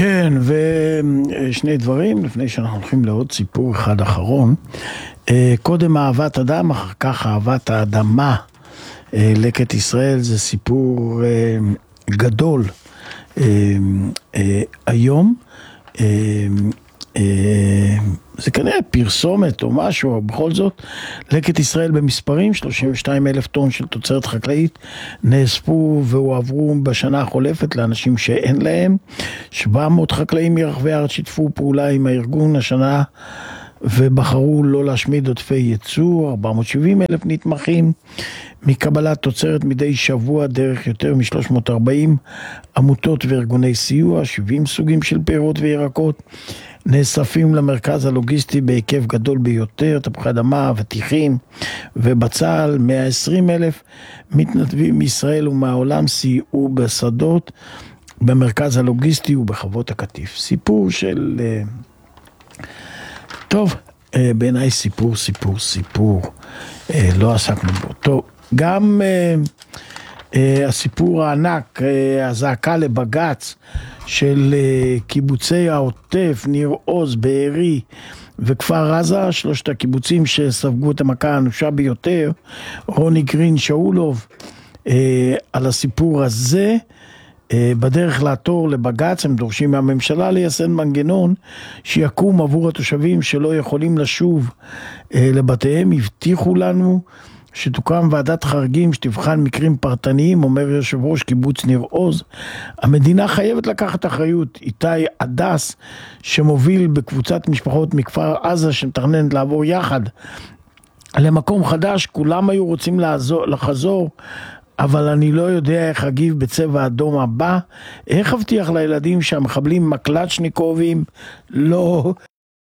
כן, ושני דברים, לפני שאנחנו הולכים לעוד סיפור אחד אחרון. קודם אהבת אדם, אחר כך אהבת האדמה. לקט ישראל זה סיפור גדול. היום, זה כנראה פרסומת או משהו, בכל זאת, לקט ישראל במספרים, 32,000 טון של תוצרת חקלאית, נאספו והועברו בשנה החולפת לאנשים שאין להם. 700 חקלאים מרחבי הארץ שיתפו פעולה עם הארגון השנה, ובחרו לא להשמיד עודפי ייצור. 470,000 נתמכים מקבלת תוצרת מדי שבוע דרך יותר מ-340 עמותות וארגוני סיוע. 70 סוגים של פירות וירקות נאספים למרכז הלוגיסטי בהיקף גדול ביותר, תפוחי אדמה, אבטיחים ובצל. 120,000 מתנדבים מישראל ומהעולם סייעו בשדות, במרכז הלוגיסטי ובחוות הקטיף. סיפור של... טוב, בעיניי סיפור, לא עסקנו בו. טוב, גם הסיפור הענק, הזעקה לבגץ של קיבוצי העוטף, ניר עוז, בארי וכפר עזה, שלושת הקיבוצים שספגו את המכה האנושה ביותר, רוני גרין שאולוב, על הסיפור הזה. בדרך לעתור לבגץ הם דורשים מהממשלה ליישם מנגנון שיקום עבור התושבים שלא יכולים לשוב לבתיהם. הבטיחו לנו שתוקם ועדת חריגים שתבחן מקרים פרטניים. אומר יושב ראש קיבוץ ניר עוז, המדינה חייבת לקחת אחריות. איתי הדס שמוביל בקבוצת משפחות מכפר עזה שמתכננת לעבור יחד למקום חדש, כולם היו רוצים לחזור, אבל אני לא יודע איך אגיב בצבע אדום הבא. איך הבטיח לילדים שהמחבלים מקלצ'ניקובים לא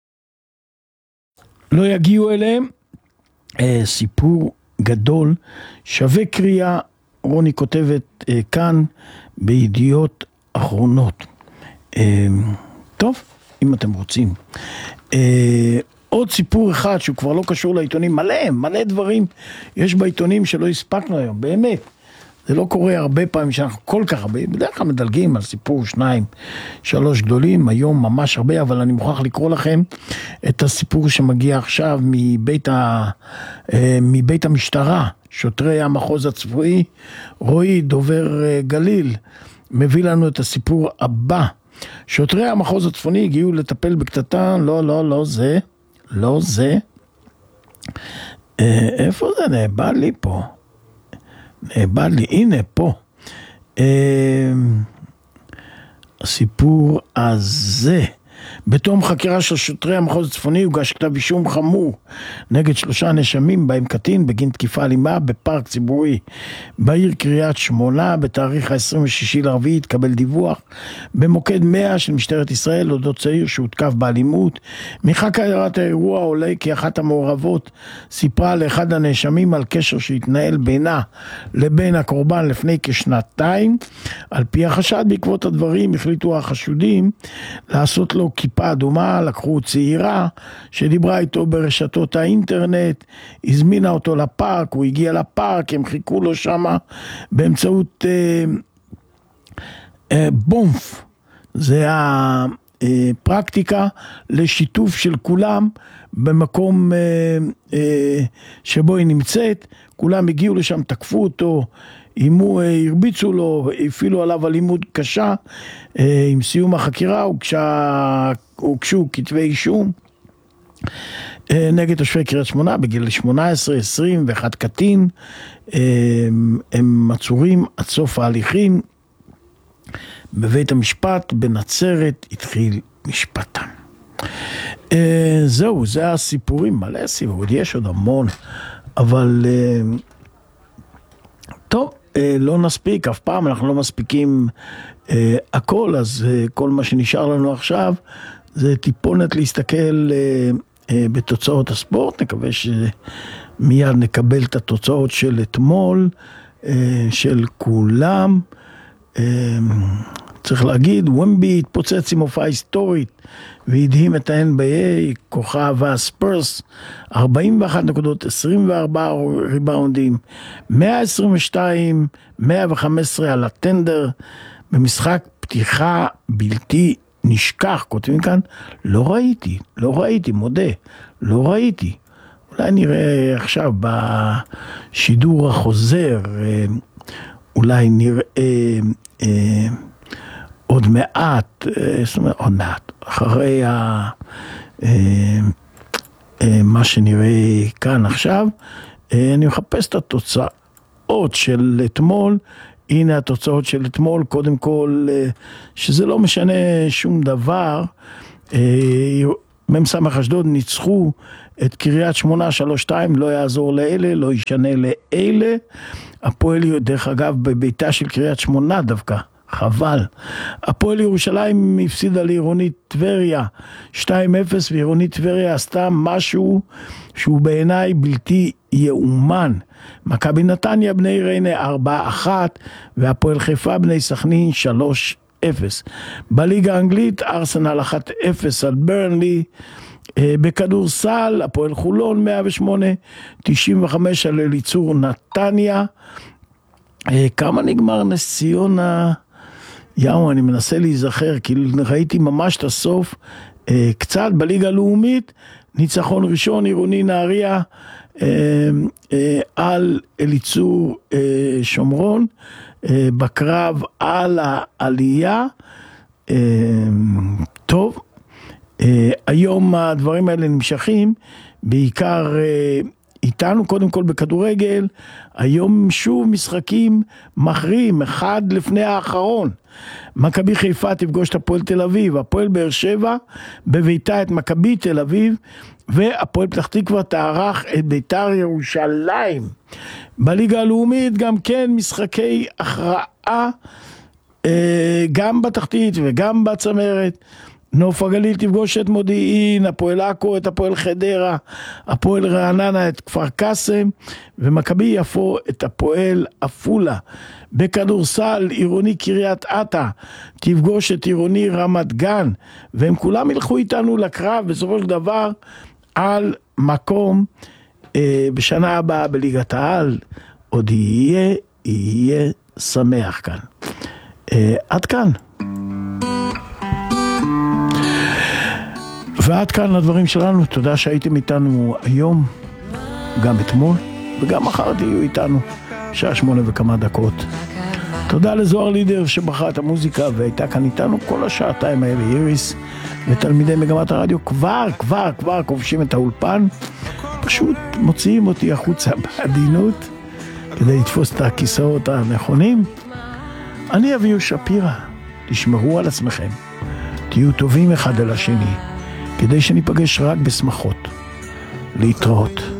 יגיעו אליהם? סיפור גדול, שווה קריאה. רוני כותבת כאן בידיעות אחרונות. טוב, אם אתם רוצים. עוד סיפור אחד שהוא כבר לא קשור לעיתונים, מלא דברים יש בעיתונים שלא הספקנו היום, באמת. זה לא קורה הרבה פעמים שאנחנו כל כך הרבה, בדרך כלל מדלגים על סיפור 2-3 גדולים, היום ממש הרבה, אבל אני מוכרח לקרוא לכם את הסיפור שמגיע עכשיו מבית המשטרה. שוטרי המחוז הצבאי, רועי דובר גליל, מביא לנו את הסיפור הבא. שוטרי המחוז הצפוני הגיעו לטפל בקטטה, לא זה. איפה זה נאבד לי פה? הנה פה. הסיפור הזה. בתום חקירה של שוטרי המחוז הצפוני הוגש כתב אישום חמור נגד 3 נאשמים, בהם קטין, בגין תקיפה אלימה בפארק ציבורי בעיר קריית שמונה. בתאריך ה-26/4 התקבל דיווח במוקד 100 של משטרת ישראל אודות צעיר שהותקף באלימות. מחקירת האירוע עולה כי אחת המעורבות סיפרה לאחד הנאשמים על קשר שהתנהל בינה לבין הקורבן לפני כשנתיים. על פי החשד, בעקבות הדברים החליטו החשודים לעשות לו כיפה אדומה. לקחו צעירה שדיברה איתו ברשתות האינטרנט, הזמינה אותו לפארק, הוא הגיע לפארק, הם חיכו לו שמה באמצעות בומף. זה הפרקטיקה לשיתוף של כולם במקום שבו היא נמצאת. כולם הגיעו לשם, תקפו אותו, הרביצו לו, הפעילו עליו אלימות קשה. עם סיום החקירה הוגשו כתבי אישום נגד תושבי קריית שמונה בגיל 18, 20 ואחד קטין. הם עצורים עד סוף ההליכים. בבית המשפט בנצרת התחיל משפטם. זהו, זה הסיפורים, מלא סיפורים, יש עוד המון, אבל טוב, לא נספיק, אף פעם אנחנו לא מספיקים הכל, אז כל מה שנשאר לנו עכשיו זה טיפונת להסתכל בתוצאות הספורט. נקווה שמיד נקבל את התוצאות של אתמול, של כולם. צריך להגיד, ומבי התפוצץ עם הופעה היסטורית והדהים את ה-NBA, כוכב הספרס, 41 נקודות, 24 ריבאונדים, 122, 115 על הטנדר, במשחק פתיחה בלתי נשכח, כותבים כאן, לא ראיתי, מודה, לא ראיתי. אולי נראה עכשיו בשידור החוזר, אולי נראה עוד מעט, זאת אומרת, עוד מעט, אחרי מה שנראה כאן עכשיו, אני מחפש את התוצאות של אתמול. הנה התוצאות של אתמול, קודם כל, שזה לא משנה שום דבר, ממסמך אשדוד ניצחו את קריית שמונה 3-2, לא יעזור לאלה, לא ישנה לאלה. הפועל, דרך אגב, בביתה של קריית שמונה דווקא, חבל. הפועל ירושלים הפסידה לעירונית טבריה 2-0, ועירונית טבריה עשתה משהו שהוא בעיניי בלתי יאומן. מכבי נתניה בני ריינה 4-1, והפועל חיפה בני סכנין 3-0. בליגה האנגלית ארסנל 1-0 על ברנלי. בכדורסל הפועל חולון 108-95 על אליצור נתניה. כמה נגמר נס ציונה? אני מנסה להיזכר, כי ראיתי ממש את הסוף. קצת בליגה הלאומית, ניצחון ראשון עירוני נהריה על אליצור שומרון, בקרב על העלייה. טוב, היום הדברים האלה נמשכים, בעיקר איתנו קודם כל בכדורגל. היום שוב משחקים מכריעים, אחד לפני האחרון. מכבי חיפה תפגוש את הפועל תל אביב, הפועל באר שבע בביתה את מכבי תל אביב, והפועל פתח תקווה תארח את ביתר ירושלים. בליגה הלאומית גם כן משחקי הכרעה, גם בתחתית וגם בצמרת. נוף הגליל תפגוש את מודיעין, הפועל עכו את הפועל חדרה, הפועל רעננה את כפר קאסם, ומכבי יפו את הפועל עפולה. בכדורסל עירוני קריית אתא תפגוש את עירוני רמת גן, והם כולם ילכו איתנו לקרב בסופו של דבר על מקום בשנה הבאה בליגת העל. עוד יהיה שמח כאן. עד כאן. ועד כאן לדברים שלנו. תודה שהייתם איתנו היום, גם אתמול וגם מחר תהיו איתנו, שעה 8 וכמה דקות. תודה לזוהר לידר שבחרה את המוזיקה והייתה כאן איתנו כל השעתיים האלה. איריס ותלמידי מגמת הרדיו כבר כובשים את האולפן, פשוט מוציאים אותי החוצה בעדינות כדי לתפוס את הכיסאות הנכונים. אני אביהו שפירא, תשמרו על עצמכם, תהיו טובים אחד על השני, כדי שניפגש רק בשמחות. להתראות.